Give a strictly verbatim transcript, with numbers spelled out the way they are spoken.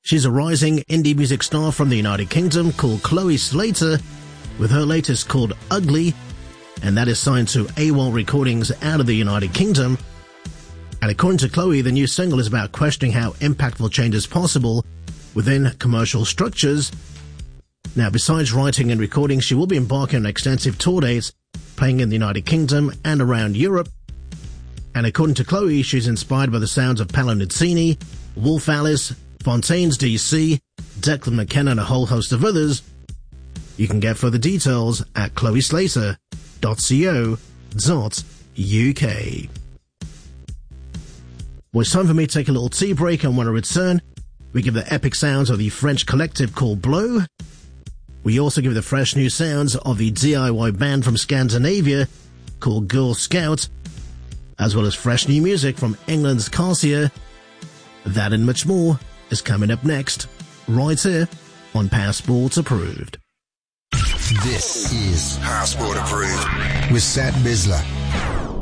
She's a rising indie music star from the United Kingdom called Chloe Slater, with her latest called Ugly, and that is signed to AWOL Recordings out of the United Kingdom. And according to Chloe, the new single is about questioning how impactful change is possible within commercial structures. Now, besides writing and recording, she will be embarking on extensive tour dates, playing in the United Kingdom and around Europe. And according to Chloe, she's inspired by the sounds of Paolo Nutini, Wolf Alice, Fontaines D C, Declan McKenna and a whole host of others. You can get further details at chloe slater dot co dot U K. Well, it's time for me to take a little tea break, and when I return, we give the epic sounds of the French collective called Blow. We also give the fresh new sounds of the D I Y band from Scandinavia called Girl Scout, as well as fresh new music from England's Cassia. That and much more is coming up next, right here on Passport Approved. This is Passport Approved with Sat Bisler.